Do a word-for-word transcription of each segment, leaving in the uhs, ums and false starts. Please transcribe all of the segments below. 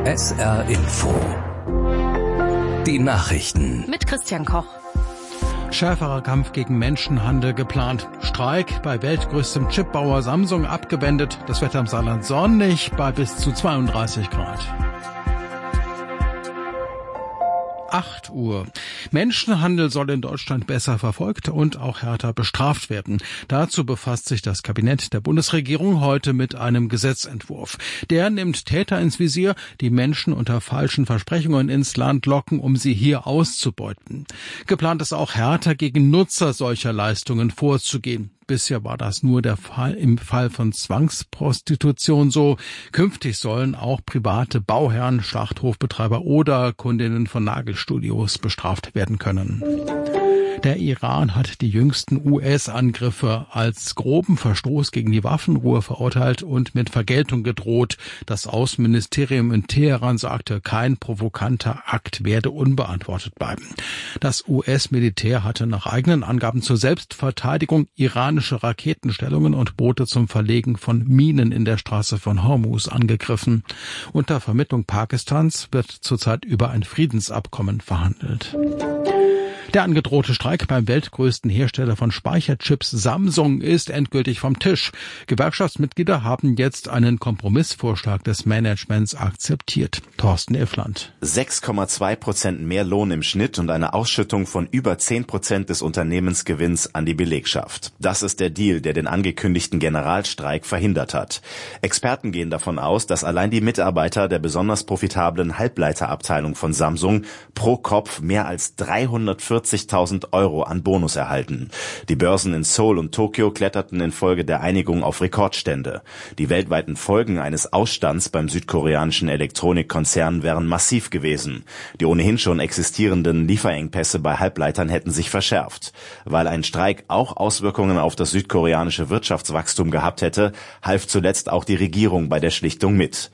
S R Info. Die Nachrichten. Mit Christian Koch. Schärferer Kampf gegen Menschenhandel geplant. Streik bei weltgrößtem Chipbauer Samsung abgewendet. Das Wetter im Saarland sonnig bei bis zu zweiunddreißig Grad. acht Uhr. Menschenhandel soll in Deutschland besser verfolgt und auch härter bestraft werden. Dazu befasst sich das Kabinett der Bundesregierung heute mit einem Gesetzentwurf. Der nimmt Täter ins Visier, die Menschen unter falschen Versprechungen ins Land locken, um sie hier auszubeuten. Geplant ist auch härter gegen Nutzer solcher Leistungen vorzugehen. Bisher war das nur der Fall im Fall von Zwangsprostitution so. Künftig sollen auch private Bauherren, Schlachthofbetreiber oder Kundinnen von Nagelstudios bestraft werden können. Der Iran hat die jüngsten U S-Angriffe als groben Verstoß gegen die Waffenruhe verurteilt und mit Vergeltung gedroht. Das Außenministerium in Teheran sagte, kein provokanter Akt werde unbeantwortet bleiben. Das U S-Militär hatte nach eigenen Angaben zur Selbstverteidigung iranische Raketenstellungen und Boote zum Verlegen von Minen in der Straße von Hormuz angegriffen. Unter Vermittlung Pakistans wird zurzeit über ein Friedensabkommen verhandelt. Der angedrohte Streik beim weltgrößten Hersteller von Speicherchips Samsung ist endgültig vom Tisch. Gewerkschaftsmitglieder haben jetzt einen Kompromissvorschlag des Managements akzeptiert. Thorsten Iffland. sechs Komma zwei Prozent mehr Lohn im Schnitt und eine Ausschüttung von über zehn Prozent des Unternehmensgewinns an die Belegschaft. Das ist der Deal, der den angekündigten Generalstreik verhindert hat. Experten gehen davon aus, dass allein die Mitarbeiter der besonders profitablen Halbleiterabteilung von Samsung pro Kopf mehr als dreihundertvierzigtausend Euro an Bonus erhalten. Die Börsen in Seoul und Tokio kletterten infolge der Einigung auf Rekordstände. Die weltweiten Folgen eines Ausstands beim südkoreanischen Elektronikkonzern wären massiv gewesen. Die ohnehin schon existierenden Lieferengpässe bei Halbleitern hätten sich verschärft. Weil ein Streik auch Auswirkungen auf das südkoreanische Wirtschaftswachstum gehabt hätte, half zuletzt auch die Regierung bei der Schlichtung mit.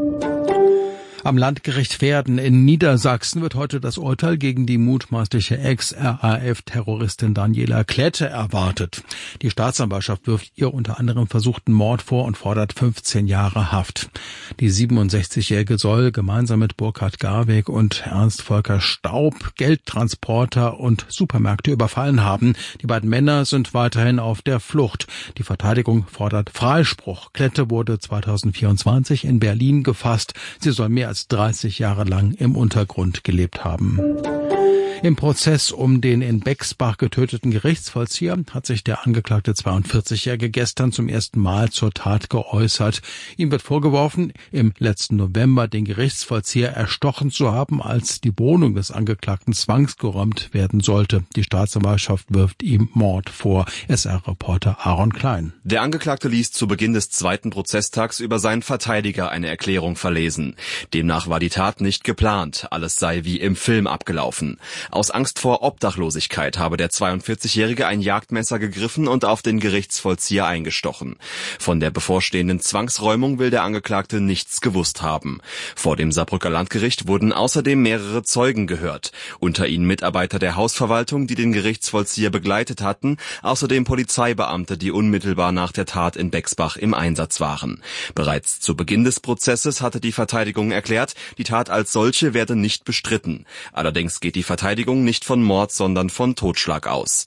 Am Landgericht Verden in Niedersachsen wird heute das Urteil gegen die mutmaßliche Ex-R A F-Terroristin Daniela Klette erwartet. Die Staatsanwaltschaft wirft ihr unter anderem versuchten Mord vor und fordert fünfzehn Jahre Haft. Die siebenundsechzigjährige soll gemeinsam mit Burkhard Garweg und Ernst Volker Staub Geldtransporter und Supermärkte überfallen haben. Die beiden Männer sind weiterhin auf der Flucht. Die Verteidigung fordert Freispruch. Klette wurde zweitausendvierundzwanzig in Berlin gefasst. Sie soll mehr als dreißig Jahre lang im Untergrund gelebt haben. Im Prozess um den in Bexbach getöteten Gerichtsvollzieher hat sich der angeklagte zweiundvierzigjährige gestern zum ersten Mal zur Tat geäußert. Ihm wird vorgeworfen, im letzten November den Gerichtsvollzieher erstochen zu haben, als die Wohnung des Angeklagten zwangsgeräumt werden sollte. Die Staatsanwaltschaft wirft ihm Mord vor. S R-Reporter Aaron Klein. Der Angeklagte ließ zu Beginn des zweiten Prozesstags über seinen Verteidiger eine Erklärung verlesen. Demnach war die Tat nicht geplant. Alles sei wie im Film abgelaufen. Aus Angst vor Obdachlosigkeit habe der zweiundvierzigjährige ein Jagdmesser gegriffen und auf den Gerichtsvollzieher eingestochen. Von der bevorstehenden Zwangsräumung will der Angeklagte nichts gewusst haben. Vor dem Saarbrücker Landgericht wurden außerdem mehrere Zeugen gehört. Unter ihnen Mitarbeiter der Hausverwaltung, die den Gerichtsvollzieher begleitet hatten, außerdem Polizeibeamte, die unmittelbar nach der Tat in Bexbach im Einsatz waren. Bereits zu Beginn des Prozesses hatte die Verteidigung erklärt, die Tat als solche werde nicht bestritten. Allerdings geht die Verteidigung nicht von Mord, sondern von Totschlag aus.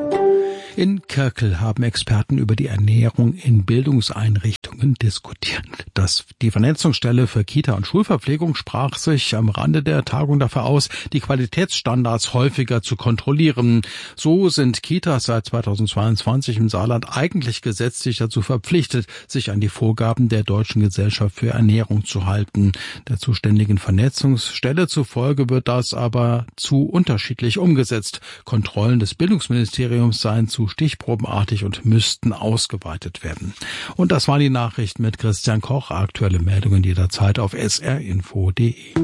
In Kirkel haben Experten über die Ernährung in Bildungseinrichtungen diskutiert. Das, die Vernetzungsstelle für Kita- und Schulverpflegung sprach sich am Rande der Tagung dafür aus, die Qualitätsstandards häufiger zu kontrollieren. So sind Kitas seit zweitausendzweiundzwanzig im Saarland eigentlich gesetzlich dazu verpflichtet, sich an die Vorgaben der Deutschen Gesellschaft für Ernährung zu halten. Der zuständigen Vernetzungsstelle zufolge wird das aber zu unterschiedlich umgesetzt. Kontrollen des Bildungsministeriums seien zu stichprobenartig und müssten ausgeweitet werden. Und das waren die Nachrichten mit Christian Koch. Aktuelle Meldungen jederzeit auf s r info punkt d e.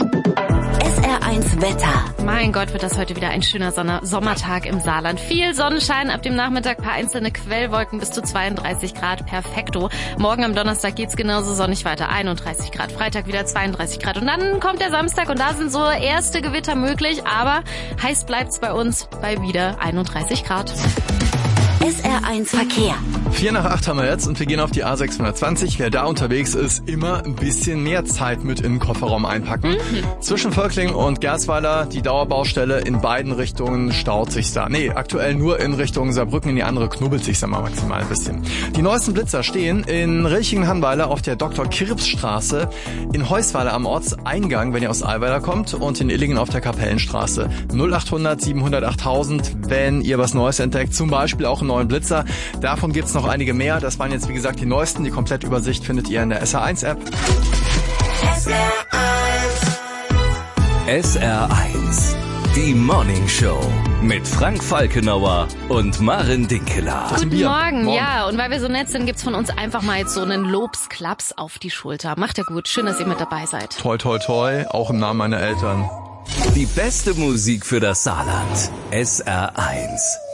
S R eins Wetter. Mein Gott, wird das heute wieder ein schöner Sonne- Sommertag im Saarland. Viel Sonnenschein, ab dem Nachmittag paar einzelne Quellwolken bis zu zweiunddreißig Grad. Perfekto. Morgen am Donnerstag geht's genauso sonnig weiter. einunddreißig Grad. Freitag wieder zweiunddreißig Grad. Und dann kommt der Samstag und da sind so erste Gewitter möglich. Aber heiß bleibt's bei uns bei wieder einunddreißig Grad. S R eins Verkehr. Vier nach acht haben wir jetzt und wir gehen auf die A sechshundertzwanzig. Wer da unterwegs ist, immer ein bisschen mehr Zeit mit in den Kofferraum einpacken. Mhm. Zwischen Völkling und Gersweiler, die Dauerbaustelle in beiden Richtungen staut sich da. Nee, aktuell nur in Richtung Saarbrücken, in die andere knubbelt sich da mal maximal ein bisschen. Die neuesten Blitzer stehen in Rilchingen-Hannweiler auf der Doktor-Kirps-Straße, in Heusweiler am Ortseingang, wenn ihr aus Eiweiler kommt, und in Illingen auf der Kapellenstraße. null achthundert siebenhundert achttausend, wenn ihr was Neues entdeckt, zum Beispiel auch einen neuen Blitzer. Davon gibt's noch einige mehr. Das waren jetzt, wie gesagt, die neuesten. Die Komplettübersicht findet ihr in der S R eins App. S R eins. S R eins. Die Morning Show mit Frank Falkenauer und Maren Dinkeler. Guten Morgen. Morgen, ja. Und weil wir so nett sind, gibt's von uns einfach mal jetzt so einen Lobsklaps auf die Schulter. Macht ja gut. Schön, dass ihr mit dabei seid. Toi, toi, toi. Auch im Namen meiner Eltern. Die beste Musik für das Saarland. S R eins.